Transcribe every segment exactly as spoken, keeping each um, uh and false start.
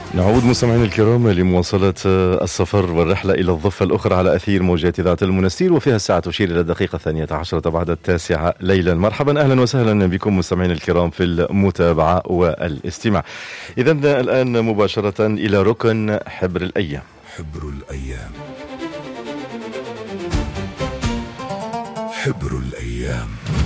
نعود مستمعينا الكرام لمواصلة السفر والرحلة إلى الضفة الأخرى على أثير موجات إذاعة المنستير، وفيها الساعة تشير إلى الدقيقة الثانية عشرة بعد التاسعة ليلا. مرحبا أهلا وسهلا بكم مستمعينا الكرام في المتابعة والاستماع. إذن الآن مباشرة إلى ركن حبر الأيام. حبر الأيام. حبر الأيام.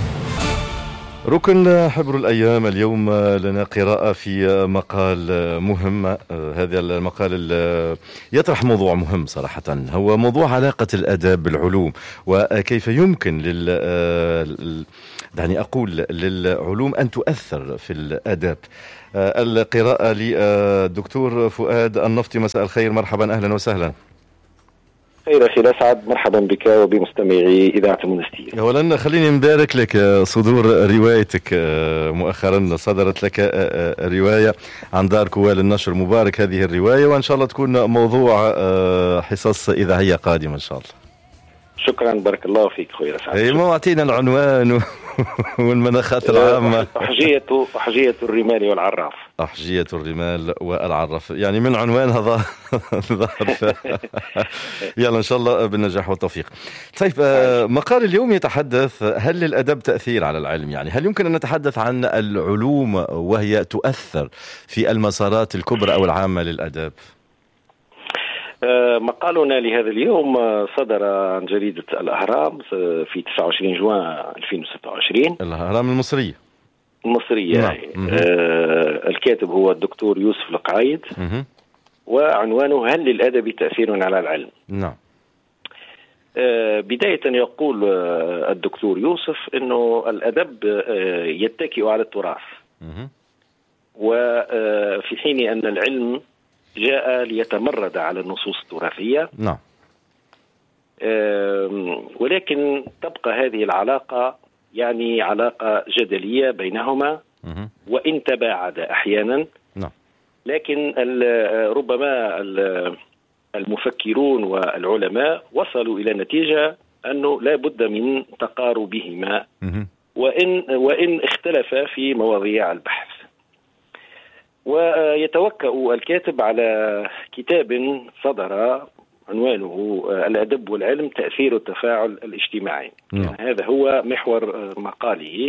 ركن حبر الأيام اليوم لنا قراءة في مقال مهم. هذا المقال يطرح موضوع مهم صراحة، هو موضوع علاقة الأدب بالعلوم، وكيف يمكن لل دعني أقول للعلوم أن تؤثر في الأدب. القراءة للدكتور فؤاد النفطي. مساء الخير، مرحبا أهلا وسهلا. خير أخي الأسعد، مرحبا بك وبمستمعي إذاعة المنستير. أولا خليني نبارك لك صدور روايتك. مؤخرا صدرت لك رواية عن دار كوال النشر، مبارك هذه الرواية، وإن شاء الله تكون موضوع حصص إذاعية قادمة إن شاء الله. شكرا، بارك الله فيك خويا الأسعد. أي ما أعطينا العنوان والمناخات العامة. أحجية أحجية الرمال والعراف. أحجية الرمال والعراف، يعني من عنوانها ظهر. يلا إن شاء الله بالنجاح والتوفيق. طيب، مقال اليوم يتحدث: هل للأدب تأثير على العلم؟ يعني هل يمكن أن نتحدث عن العلوم وهي تؤثر في المسارات الكبرى أو العامة للأدب؟ مقالنا لهذا اليوم صدر عن جريدة الأهرام في تسعة وعشرين جوان ألفين وستة وعشرين. الأهرام المصرية المصرية. نعم. آه الكاتب هو الدكتور يوسف القعيد، وعنوانه: هل للأدب تأثير على العلم؟ نعم. آه بداية يقول آه الدكتور يوسف أنه الأدب آه يتكئ على التراث، وفي حين أن العلم جاء ليتمرد على النصوص التراثية. نعم. ولكن تبقى هذه العلاقة يعني علاقة جدلية بينهما، وإن تباعد أحيانا. نعم. لكن ربما المفكرون والعلماء وصلوا إلى نتيجة أنه لا بد من تقاربهما، وإن وإن اختلف في مواضيع البحث. ويتوكأ الكاتب على كتاب صدر عنوانه الأدب والعلم: تأثير التفاعل الاجتماعي. يعني هذا هو محور مقاله.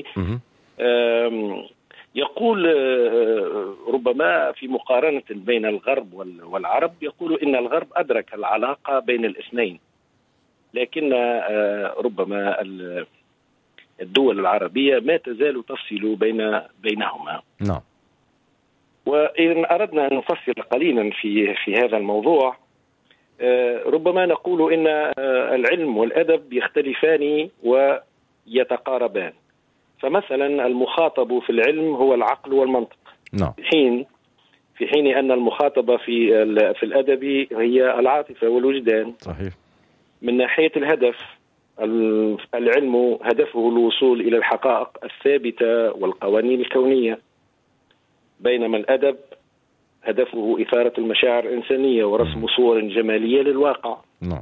يقول ربما في مقارنة بين الغرب والعرب، يقول إن الغرب أدرك العلاقة بين الاثنين، لكن ربما الدول العربية ما تزال تفصل بين بينهما. نعم. وإن أردنا أن نفصل قليلا في في هذا الموضوع، ربما نقول إن العلم والأدب يختلفان ويتقاربان. فمثلا المخاطب في العلم هو العقل والمنطق، نعم. في حين في حين أن المخاطبة في في الأدب هي العاطفة والوجدان. صحيح. من ناحية الهدف، العلم هدفه الوصول إلى الحقائق الثابتة والقوانين الكونية، بينما الأدب هدفه إثارة المشاعر الإنسانية ورسم صور جمالية للواقع. نعم.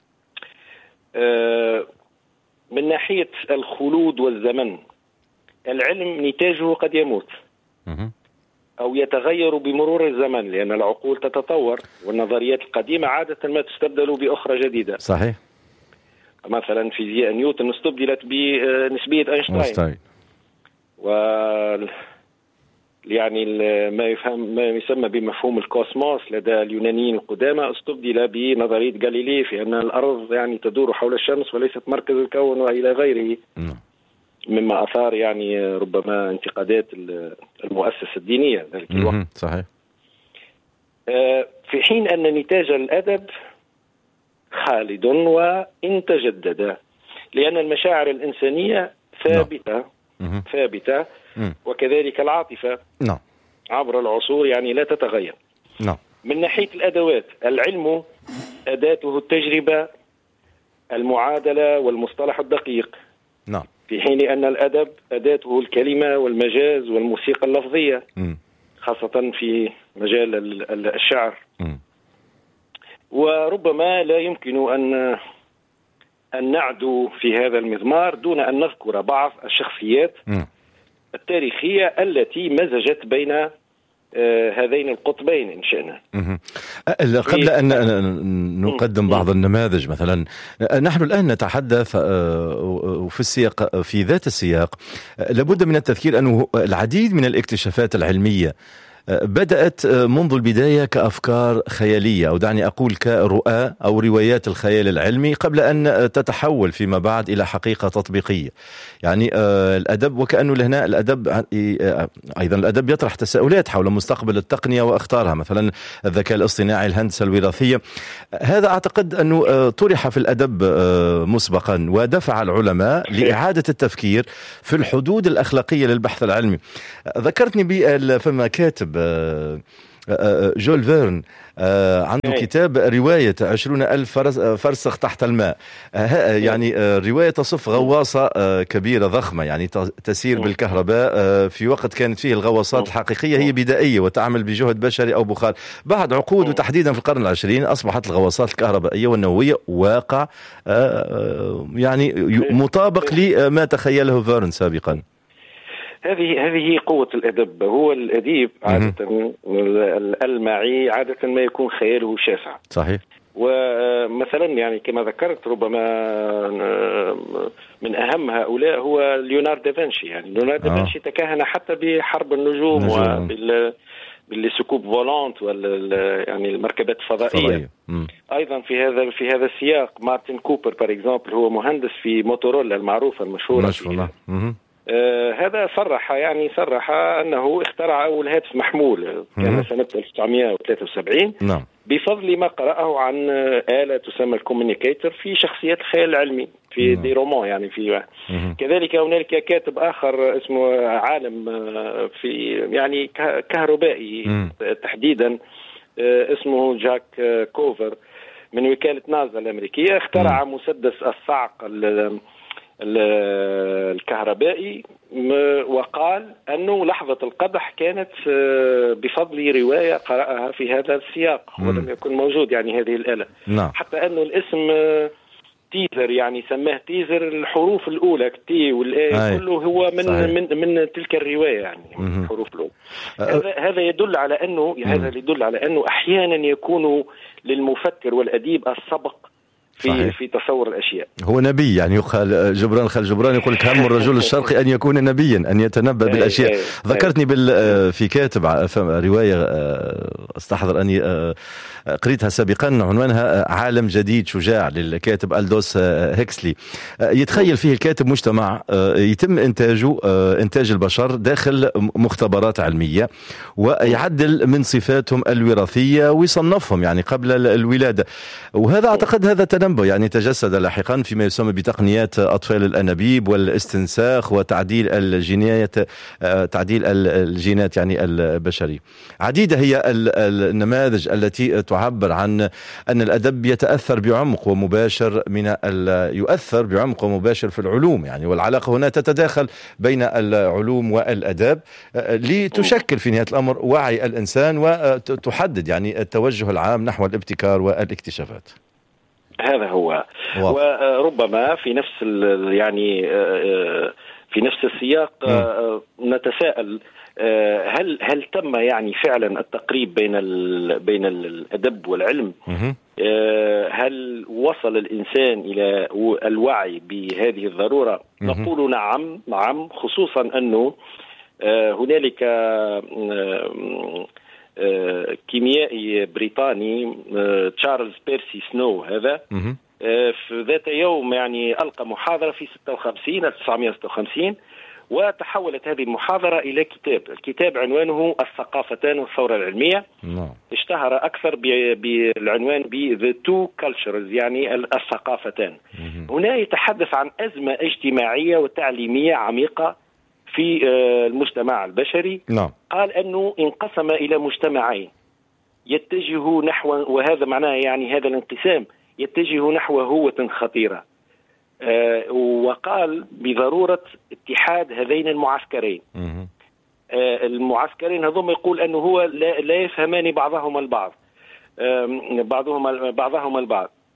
آه من ناحية الخلود والزمن، العلم نتاجه قد يموت أو يتغير بمرور الزمن، لأن العقول تتطور والنظريات القديمة عادة ما تستبدل بأخرى جديدة. صحيح. مثلا فيزياء نيوتن استبدلت بنسبية أينشتاين، و يعني ما يفهم ما يسمى بمفهوم الكوسموس لدى اليونانيين القدامى استبدل بنظرية غاليلي في أن الأرض يعني تدور حول الشمس وليست مركز الكون وإلى غيره، مما أثار يعني ربما انتقادات المؤسسة الدينية ذلك الوقت. صحيح. في حين أن نتاج الأدب خالد وإن تجدد، لأن المشاعر الإنسانية ثابتة ثابتة وكذلك العاطفة نعم. عبر العصور يعني لا تتغير. نعم. من ناحية الأدوات، العلم أداته التجربة، المعادلة والمصطلح الدقيق. نعم. في حين أن الأدب أداته الكلمة والمجاز والموسيقى اللفظية، م. خاصة في مجال الشعر. م. وربما لا يمكن أن أن نعدو في هذا المضمار دون أن نذكر بعض الشخصيات م. التاريخية التي مزجت بين هذين القطبين إن شئنا. قبل أن نقدم بعض النماذج مثلا، نحن الآن نتحدث في السياق في ذات السياق، لابد من التذكير أنه العديد من الاكتشافات العلمية بدأت منذ البداية كأفكار خيالية، أو دعني أقول كرؤى أو روايات الخيال العلمي، قبل أن تتحول فيما بعد إلى حقيقة تطبيقية. يعني الأدب وكأنه لهنا الأدب أيضا الأدب يطرح تساؤلات حول مستقبل التقنية وأخطارها، مثلا الذكاء الاصطناعي، الهندسة الوراثية. هذا أعتقد أنه طرح في الأدب مسبقا ودفع العلماء لإعادة التفكير في الحدود الأخلاقية للبحث العلمي. ذكرتني بفما كاتب جول فيرن عنده كتاب رواية عشرون ألف فرسخ تحت الماء، يعني رواية تصف غواصة كبيرة ضخمة يعني تسير بالكهرباء في وقت كانت فيه الغواصات الحقيقية هي بدائية وتعمل بجهد بشري أو بخار. بعد عقود وتحديدا في القرن العشرين أصبحت الغواصات الكهربائية والنووية واقع يعني مطابق لما تخيله فيرن سابقا. هذه هذه هي قوة الأدب. هو الأديب عادة الألمعي عادة ما يكون خياله شاسع. صحيح. ومثلا يعني كما ذكرت ربما من أهم هؤلاء هو ليوناردو دافنشي. يعني ليوناردو آه. دافنشي تكهن حتى بحرب النجوم وبال بالسكوب فولانت وال يعني المركبات الفضائية. أيضا في هذا في هذا السياق مارتن كوبر بار اكزامبل هو مهندس في موتورولا المعروفة المشهورة. ما شاء الله. آه هذا صرح يعني صرح أنه اخترع أول هاتف محمول كان سنة ألف وتسعمائة وثلاثة وسبعين. نعم. بفضل ما قرأه عن آلة تسمى الكوميونيكيتر في شخصيات الخيال العلمي في دي رومان. يعني في مم. كذلك هنالك كاتب آخر اسمه عالم في يعني كهربائي مم. تحديدا آه اسمه جاك كوفر من وكالة نازا الأمريكية، اخترع مم. مسدس الصعق الكهربائي، وقال أنه لحظة القدح كانت بفضل رواية قرأها في هذا السياق ولم يكن موجود يعني هذه الآلة. نعم. حتى أنه الاسم تيزر يعني سماه تيزر، الحروف الأولى تي والآية كله هو من صحيح. من من تلك الرواية يعني من الحروف الأولى. هذا هذا يدل على أنه هذا يدل على أنه أحيانا يكون للمفكر والأديب السبق في صحيح. في تصور الأشياء. هو نبي يعني يقال جبران خال جبران يقول لك هم الرجل الشرقي أن يكون نبيا، أن يتنبأ بالأشياء. ذكرتني بال في كاتب رواية استحضر أني قريتها سابقا عنوانها عالم جديد شجاع للكاتب ألدوس هيكسلي. يتخيل فيه الكاتب مجتمع يتم إنتاجه إنتاج البشر داخل مختبرات علمية ويعدل من صفاتهم الوراثية ويصنفهم يعني قبل الولادة. وهذا أعتقد هذا تنبؤ يعني تجسد لاحقا فيما يسمى بتقنيات أطفال الأنابيب والاستنساخ وتعديل الجينات تعديل الجينات يعني البشري. عديدة هي النماذج التي تعبر عن أن الأدب يتأثر بعمق ومباشر من يؤثر بعمق ومباشر في العلوم يعني، والعلاقة هنا تتداخل بين العلوم والأداب لتشكل في نهاية الأمر وعي الإنسان وتحدد يعني التوجه العام نحو الابتكار والاكتشافات. هذا هو. وربما في نفس يعني في نفس السياق نتساءل هل هل تم يعني فعلا التقريب بين بين الأدب والعلم؟ هل وصل الإنسان إلى الوعي بهذه الضرورة؟ نقول نعم نعم، خصوصا أنه هنالك كيميائي بريطاني تشارلز بيرسي سنو هذا في ذات يوم يعني ألقى محاضرة في ستة وخمسين ألف وتسعمائة وستة وخمسين وتحولت هذه المحاضرة إلى كتاب. الكتاب عنوانه الثقافتان والثورة العلمية. اشتهر أكثر بالعنوان ب The Two Cultures يعني الثقافتان. هنا يتحدث عن أزمة اجتماعية وتعليمية عميقة في المجتمع البشري. نعم. قال أنه انقسم إلى مجتمعين يتجه نحو، وهذا معناه يعني هذا الانقسام يتجه نحو هوة خطيرة. آه وقال بضرورة اتحاد هذين المعسكرين. آه المعسكرين هذوم يقول أنه هو لا, لا يفهمان بعضهما البعض، آه بعضهما بعضهما البعض.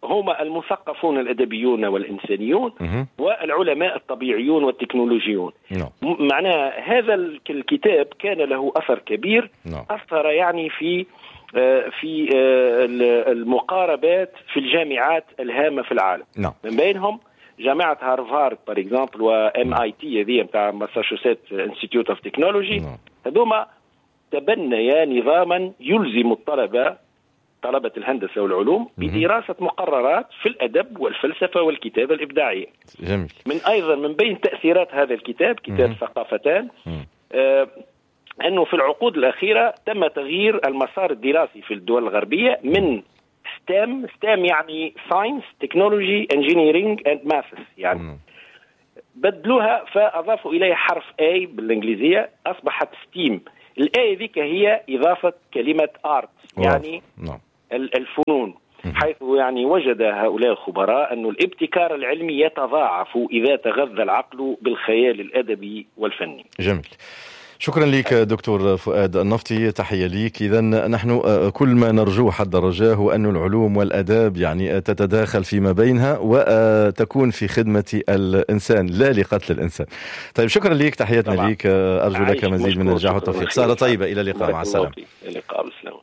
هما المثقفون الأدبيون والإنسانيون والعلماء الطبيعيون والتكنولوجيون. معناها هذا الكتاب كان له أثر كبير، أثر يعني في في المقاربات في الجامعات الهامة في العالم. من بينهم جامعة هارفارد بار اكزامبل وام اي تي هذه نتاع ماساتشوست انستيتيوت اوف تكنولوجي، هذوما تبنيا نظاما يلزم الطلبة طلبة الهندسة والعلوم بدراسة مقررات في الأدب والفلسفة والكتابة الإبداعية. جميل. من أيضا من بين تأثيرات هذا الكتاب كتاب مم. ثقافتان آه أنه في العقود الأخيرة تم تغيير المسار الدراسي في الدول الغربية من ستام ستام يعني ساينس تكنولوجي انجينيرينج اند ماثس، يعني مم. بدلوها فأضافوا إليها حرف A بالإنجليزية أصبحت ستيم. الآية ذيك هي إضافة كلمة آرت يعني نعم. الفنون، حيث يعني وجد هؤلاء الخبراء أن الابتكار العلمي يتضاعف إذا تغذى العقل بالخيال الأدبي والفني. جميل. شكرا لك دكتور فؤاد النفطي، تحية لك. إذا نحن كل ما نرجوه حد رجاه أن العلوم والأداب يعني تتداخل فيما بينها وتكون في خدمة الإنسان لا لقتل الإنسان. طيب شكرا لك، تحياتنا لك، أرجو لك مزيد من النجاح والتوفيق. سهرة طيبة، إلى اللقاء، مع السلامة. اللقاء بالسلامة.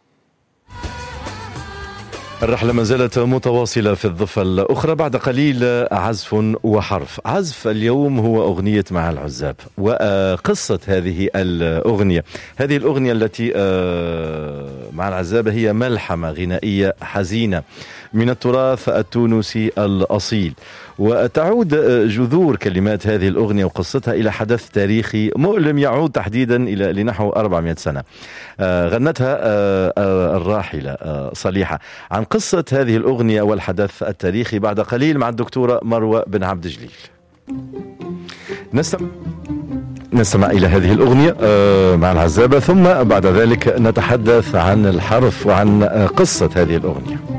الرحلة ما زالت متواصلة في الضفة الأخرى. بعد قليل عزف وحرف. عزف اليوم هو أغنية مع العزاب، وقصة هذه الأغنية هذه الأغنية التي مع العزاب هي ملحمة غنائية حزينة من التراث التونسي الأصيل، وتعود جذور كلمات هذه الأغنية وقصتها إلى حدث تاريخي مؤلم يعود تحديدا إلى لنحو أربعمائة سنة. غنتها الراحلة صليحة. عن قصة هذه الأغنية والحدث التاريخي بعد قليل مع الدكتورة مروة بن عبد الجليل. نستمع نستمع إلى هذه الأغنية مع العزابة، ثم بعد ذلك نتحدث عن الحرف وعن قصة هذه الأغنية.